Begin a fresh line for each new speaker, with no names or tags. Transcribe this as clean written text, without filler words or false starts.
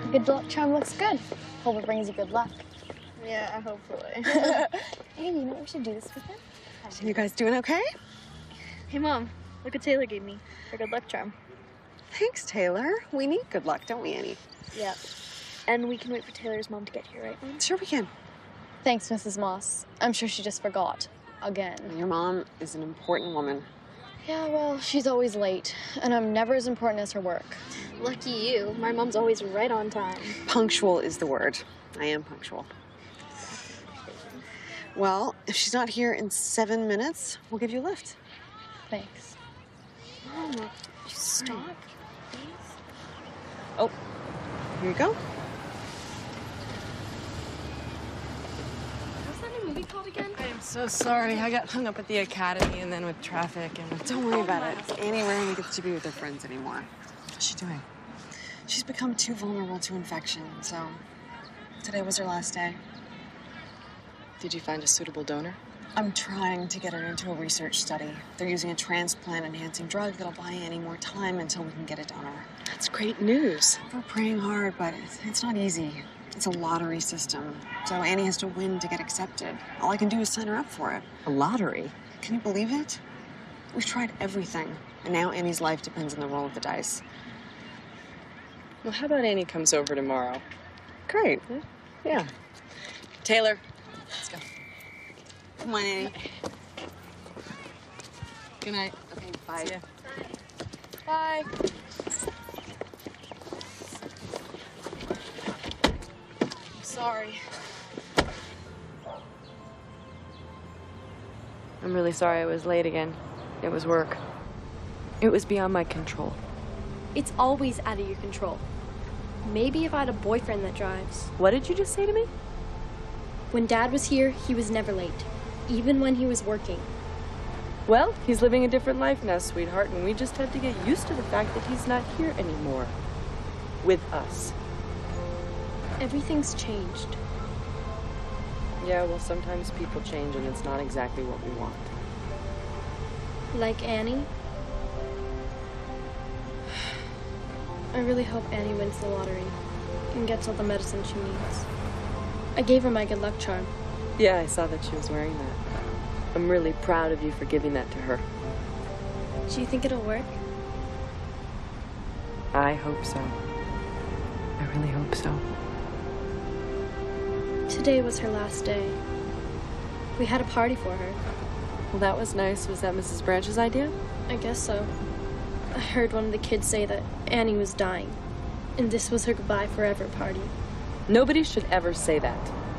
Good luck charm looks good. Hope it brings you good luck.
Yeah, hopefully.
Hey, you know what we should do this weekend?
You guys doing okay?
Hey, Mom, look what Taylor gave me for good luck charm.
Thanks, Taylor. We need good luck, don't we, Annie?
Yeah. And we can wait for Taylor's mom to get here, right, Mom?
Sure we can.
Thanks, Mrs. Moss. I'm sure she just forgot. Again.
Your mom is an important woman.
Yeah, well, she's always late, and I'm never as important as her work.
Lucky you. My mom's always right on time.
Punctual is the word. I am punctual. Well, if she's not here in 7 minutes, we'll give you a lift.
Thanks.
Mom, just stop, please.
Oh, here you go.
What's that new movie called again?
I am so sorry. I got hung up at the academy and then with traffic and...
Don't worry about it. Annie rarely gets to be with her friends anymore. How's she doing? She's become too vulnerable to infection, so today was her last day.
Did you find a suitable donor?
I'm trying to get her into a research study. They're using a transplant-enhancing drug that'll buy Annie more time until we can get a donor.
That's great news.
We're praying hard, but it's not easy. It's a lottery system, so Annie has to win to get accepted. All I can do is sign her up for it.
A lottery?
Can you believe it? We've tried everything, and now Annie's life depends on the roll of the dice.
Well, how about Annie comes over tomorrow?
Great.
Yeah. Taylor, let's go.
Come on, Annie.
Good night.
Okay, bye.
See ya.
Bye.
I'm sorry. I'm really sorry I was late again. It was work. It was beyond my control.
It's always out of your control. Maybe if I had a boyfriend that drives.
What did you just say to me?
When Dad was here, he was never late, even when he was working.
Well, he's living a different life now, sweetheart, and we just have to get used to the fact that he's not here anymore. With us.
Everything's changed.
Yeah, well, sometimes people change and it's not exactly what we want.
Like Annie. I really hope Annie wins the lottery and gets all the medicine she needs. I gave her my good luck charm.
Yeah, I saw that she was wearing that. I'm really proud of you for giving that to her.
Do you think it'll work?
I hope so. I really hope so.
Today was her last day. We had a party for her.
Well, that was nice. Was that Mrs. Branch's idea?
I guess so. I heard one of the kids say that Annie was dying, and this was her goodbye forever party.
Nobody should ever say that.